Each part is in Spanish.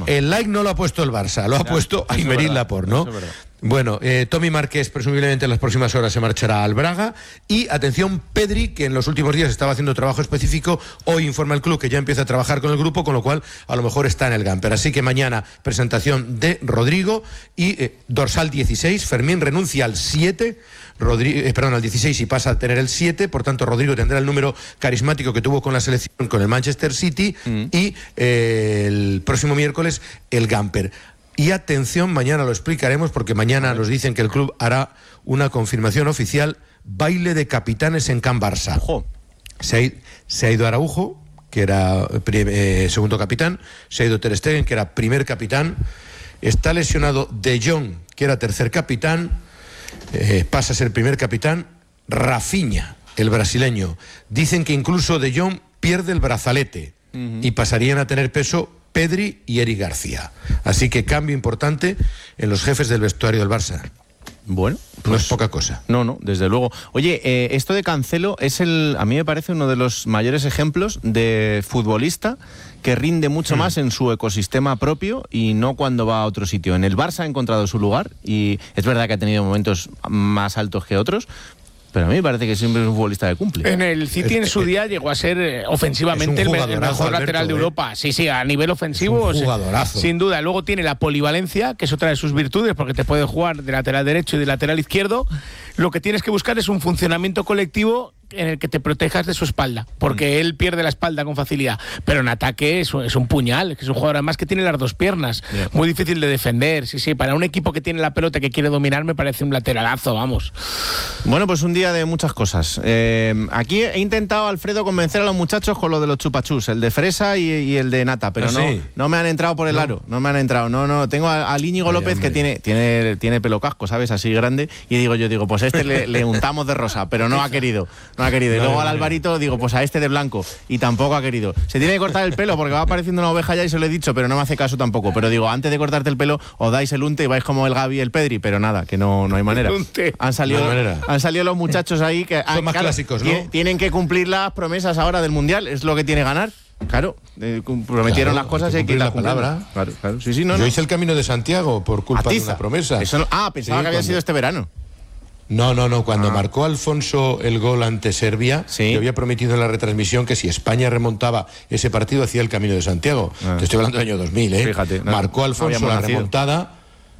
El like no lo ha puesto el Barça, lo ha puesto Aymeric Laporte, ¿no? Bueno, Tommy Márquez presumiblemente en las próximas horas se marchará al Braga. Y atención, Pedri, que en los últimos días estaba haciendo trabajo específico, hoy informa el club que ya empieza a trabajar con el grupo, con lo cual a lo mejor está en el Gamper. Así que mañana presentación de Rodrigo y dorsal 16, Fermín renuncia al 7, al 16 y pasa a tener el 7, por tanto Rodrigo tendrá el número carismático que tuvo con la selección con el Manchester City y el próximo miércoles el Gamper. Y atención, mañana lo explicaremos porque mañana nos dicen que el club hará una confirmación oficial, baile de capitanes en Can Barça. Ojo. Se ha ido Araujo, que era segundo capitán, se ha ido Ter Stegen, que era primer capitán, está lesionado De Jong, que era tercer capitán, pasa a ser primer capitán, Rafinha, el brasileño. Dicen que incluso De Jong pierde el brazalete y pasarían a tener peso Pedri y Eric García. Así que cambio importante en los jefes del vestuario del Barça. Bueno, pues, no es poca cosa. No, desde luego. Oye, esto de Cancelo es a mí me parece uno de los mayores ejemplos de futbolista que rinde mucho más en su ecosistema propio y no cuando va a otro sitio. En el Barça ha encontrado su lugar y es verdad que ha tenido momentos más altos que otros, pero a mí me parece que siempre es un futbolista que cumple. En el City en su día llegó a ser ofensivamente el mejor lateral de Europa. Sí, a nivel ofensivo, sin duda. Luego tiene la polivalencia, que es otra de sus virtudes, porque te puede jugar de lateral derecho y de lateral izquierdo. Lo que tienes que buscar es un funcionamiento colectivo en el que te protejas de su espalda, porque él pierde la espalda con facilidad, pero en ataque es un puñal, que es un jugador además que tiene las dos piernas, muy difícil de defender. Sí, para un equipo que tiene la pelota que quiere dominar me parece un lateralazo, vamos. Bueno, pues un día de muchas cosas. Aquí he intentado, Alfredo, convencer a los muchachos con lo de los chupachús, el de fresa y el de nata, pero no me han entrado por el aro, no me han entrado. No, tengo al Íñigo López que tiene pelo casco, ¿sabes? Así grande, y digo, pues a este le untamos de rosa, pero no ha querido. Y luego al Alvarito digo, pues a este de blanco, y tampoco ha querido. Se tiene que cortar el pelo porque va apareciendo una oveja ya y se lo he dicho, pero no me hace caso tampoco. Pero digo, antes de cortarte el pelo, os dais el unte y vais como el Gavi y el Pedri, pero nada, que no hay manera. Han salido los muchachos ahí que son más clásicos, ¿no? Tienen que cumplir las promesas ahora del Mundial, es lo que tiene ganar. Claro, prometieron las cosas y hay que ir la palabra. Claro. Sí, Yo hice el Camino de Santiago por culpa de una promesa. Pensaba que había sido este verano. No, cuando marcó Alfonso el gol ante Serbia, yo había prometido en la retransmisión que si España remontaba ese partido hacía el Camino de Santiago. Te estoy hablando del año 2000, ¿eh? Fíjate, marcó Alfonso la remontada.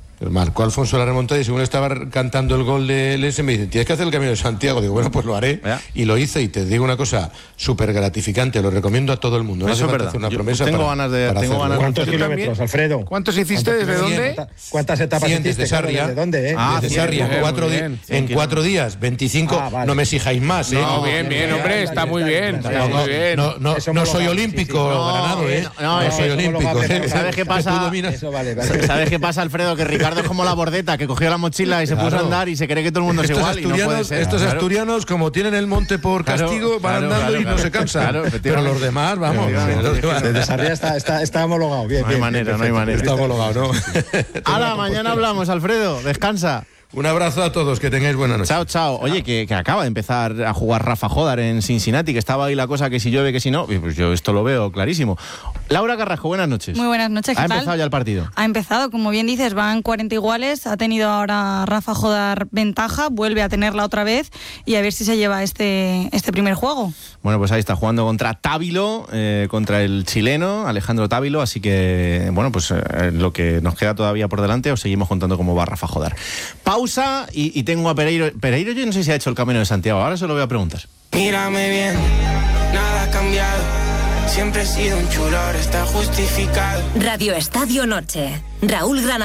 Y según estaba cantando el gol de ese, me dice, tienes que hacer el Camino de Santiago. Digo, bueno, pues lo haré. Y lo hice, y te digo una cosa súper gratificante, lo recomiendo a todo el mundo. Eso es verdad. Una promesa tengo ganas de ¿Cuántos kilómetros, Alfredo? ¿Cuántos hiciste? ¿Desde dónde? ¿Cuántas etapas hiciste? Desde Sarria. ¿De dónde? Desde Sarria, en 4 días, 25. Vale. No me exijáis más, ¿eh? No, bien, hombre, está muy bien. No soy olímpico, Granado, ¿eh? No soy olímpico. ¿Sabes qué pasa? ¿Sabes qué pasa, Alfredo? Que Ricardo es como la bordeta, que cogió la mochila y se puso a andar y se cree que todo el mundo es igual, y no puede ser. Estos asturianos, como tienen el monte por castigo, van andando y no se cansan. Pero los demás, vamos. Desde Sarria está homologado. Bien, no hay manera. Está homologado, ¿no? ¡Hala, mañana hablamos, Alfredo! Descansa. Un abrazo a todos, que tengáis buena noche. Chao. Oye, que acaba de empezar a jugar Rafa Jódar en Cincinnati, que estaba ahí la cosa que si llueve, que si no, pues yo esto lo veo clarísimo. Laura Carrasco, buenas noches. Muy buenas noches, ¿qué tal? ¿Ha empezado ya el partido? Ha empezado, como bien dices, van 40 iguales, ha tenido ahora Rafa Jódar ventaja, vuelve a tenerla otra vez y a ver si se lleva este primer juego. Bueno, pues ahí está jugando contra Távilo, contra el chileno Alejandro Távilo, así que, bueno, pues lo que nos queda todavía por delante os seguimos contando cómo va Rafa Jódar. Pausa y tengo a Pereiro. Pereiro yo no sé si ha hecho el Camino de Santiago, ahora se lo voy a preguntar. Mírame bien, nada ha cambiado, siempre he sido un chulo, ahora está justificado. Radio Estadio Noche, Raúl Granado.